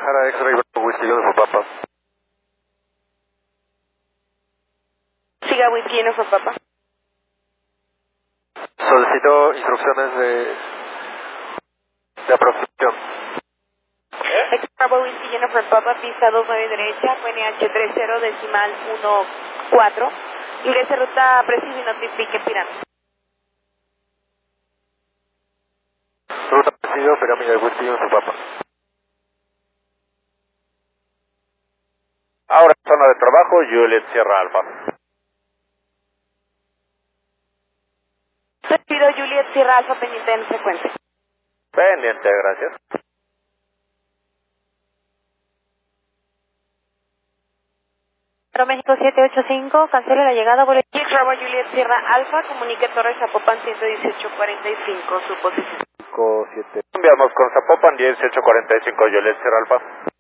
Guadalajara, X-Ray Whisky Uniform Papa. Siga Whisky Uniform Papa. Solicito instrucciones de aproximación. Bravo Whisky Uniform Papa, pista 29 derecha, QNH 30 decimal 14. Ingrese ruta precisa y notifique pirámide. Ruta presidio, pirámide Whisky Uniform Papa. Ahora zona de trabajo, Juliet Sierra Alfa. Pido Juliet Sierra Alfa pendiente en frecuencia. Pendiente, gracias. México 785, cancele la llegada. Bravo Juliet Sierra Alfa, comunique Torres Zapopan 11845, su posición. 5-7. Enviamos con Zapopan 1845, Juliet Sierra Alfa.